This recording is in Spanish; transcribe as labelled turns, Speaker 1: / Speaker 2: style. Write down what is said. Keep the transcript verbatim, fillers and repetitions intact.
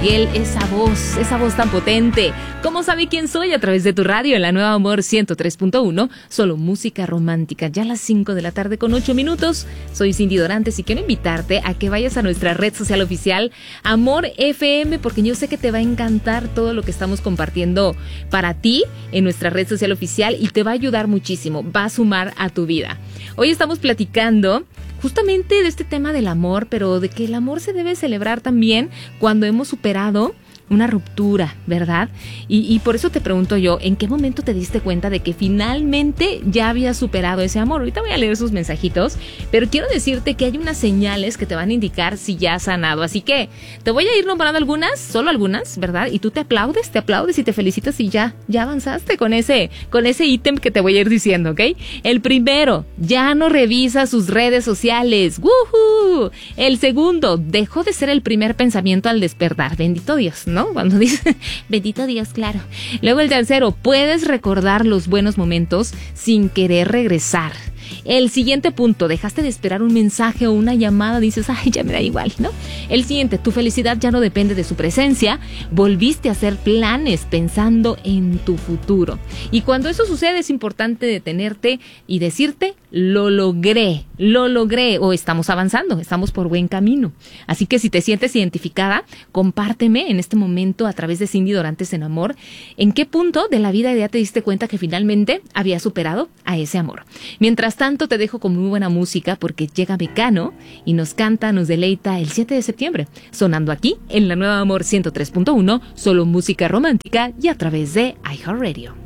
Speaker 1: Él, esa voz, esa voz tan potente. ¿Cómo sabe quién soy? A través de tu radio en la Nueva Amor ciento tres punto uno. Solo música romántica. Ya a las cinco de la tarde con ocho minutos. Soy Cindy Dorantes y quiero invitarte a que vayas a nuestra red social oficial Amor F M, porque yo sé que te va a encantar todo lo que estamos compartiendo para ti en nuestra red social oficial y te va a ayudar muchísimo. Va a sumar a tu vida. Hoy estamos platicando justamente de este tema del amor, pero de que el amor se debe celebrar también cuando hemos superado una ruptura, ¿verdad? Y, y por eso te pregunto yo, ¿en qué momento te diste cuenta de que finalmente ya habías superado ese amor? Ahorita voy a leer sus mensajitos, pero quiero decirte que hay unas señales que te van a indicar si ya has sanado. Así que te voy a ir nombrando algunas, solo algunas, ¿verdad? Y tú te aplaudes, te aplaudes y te felicitas y ya, ya avanzaste con ese, con ese ítem que te voy a ir diciendo, ¿ok? El primero, ya no revisa sus redes sociales. ¡Woohoo! El segundo, dejó de ser el primer pensamiento al despertar. Bendito Dios, ¿no? Cuando dice, bendito Dios, claro. Luego el tercero, puedes recordar los buenos momentos sin querer regresar. El siguiente punto, dejaste de esperar un mensaje o una llamada, dices, ay, ya me da igual, ¿no? El siguiente, tu felicidad ya no depende de su presencia, volviste a hacer planes pensando en tu futuro. Y cuando eso sucede es importante detenerte y decirte, lo logré, lo logré, o estamos avanzando, estamos por buen camino. Así que si te sientes identificada, compárteme en este momento a través de Cindy Dorantes en Amor, en qué punto de la vida ya te diste cuenta que finalmente habías superado a ese amor. Mientras tanto, te dejo con muy buena música porque llega Mecano y nos canta, nos deleita el siete de septiembre, sonando aquí en la Nueva Amor ciento tres punto uno, solo música romántica y a través de iHeartRadio.